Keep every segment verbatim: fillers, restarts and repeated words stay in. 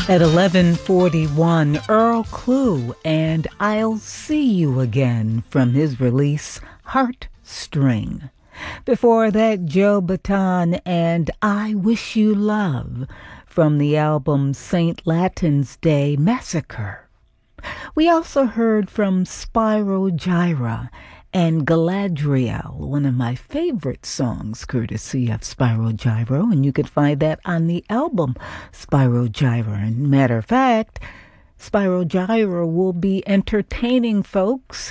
At eleven forty-one, Earl Klugh and I'll See You Again from his release, Heartstring. Before that, Joe Bataan and I Wish You Love from the album Saint Latin's Day Massacre. We also heard from Spyro Gyra and Galadriel, one of my favorite songs, courtesy of Spyro Gyra, and you can find that on the album Spyro Gyra. And matter of fact, Spyro Gyra will be entertaining folks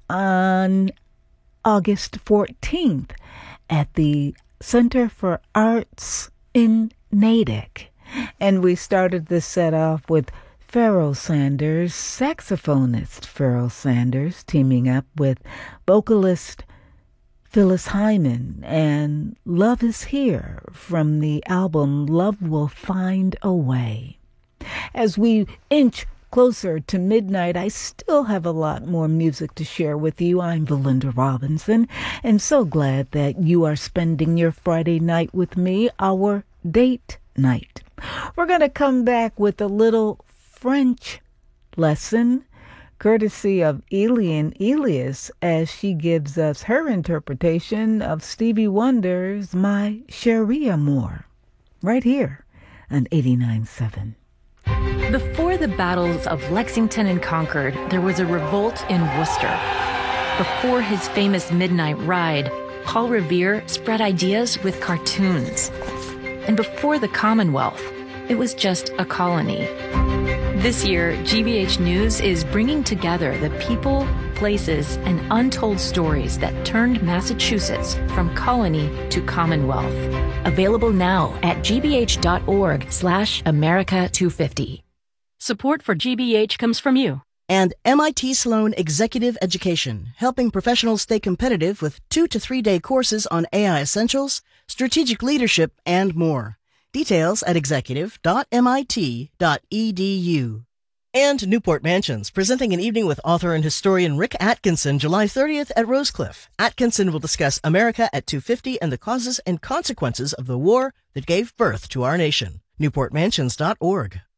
on August fourteenth at the Center for Arts in Natick. And we started this set off with Pharoah Sanders, saxophonist Pharoah Sanders, teaming up with vocalist Phyllis Hyman, and Love Is Here from the album Love Will Find a Way. As we inch closer to midnight, I still have a lot more music to share with you. I'm Belinda Robinson, and so glad that you are spending your Friday night with me, our date night. We're going to come back with a little French lesson, courtesy of Elian Elias, as she gives us her interpretation of Stevie Wonder's My Chérie Amour, right here on eighty-nine point seven. Before the battles of Lexington and Concord, there was a revolt in Worcester. Before his famous midnight ride, Paul Revere spread ideas with cartoons. And before the Commonwealth, it was just a colony. This year, G B H News is bringing together the people, places, and untold stories that turned Massachusetts from colony to Commonwealth. Available now at gbh.org slash America 250. Support for G B H comes from you. And M I T Sloan Executive Education, helping professionals stay competitive with two to three day courses on A I essentials, strategic leadership, and more. Details at executive dot m i t dot e d u. And Newport Mansions, presenting an evening with author and historian Rick Atkinson, July thirtieth at Rosecliff. Atkinson will discuss America at two fifty and the causes and consequences of the war that gave birth to our nation. newport mansions dot org.